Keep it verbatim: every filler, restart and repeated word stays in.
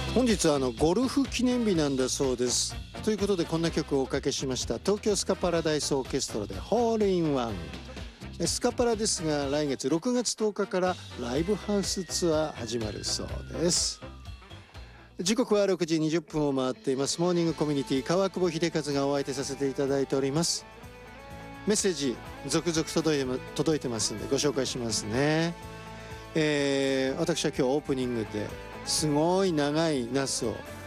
本日はあのゴルフ記念日なんだそうです。ということでこんな曲をおかけしました。東京スカパラダイスオーケストラでホールインワン。スカパラですが来月ろくがつとおかからライブハウスツアー始まるそうです。時刻はろくじにじゅっぷんを回っています。モーニングコミュニティ川久保秀和がお相手させていただいております。メッセージ続々届いて届いてますんでご紹介しますね。えー、私は今日オープニングですごい長いナスを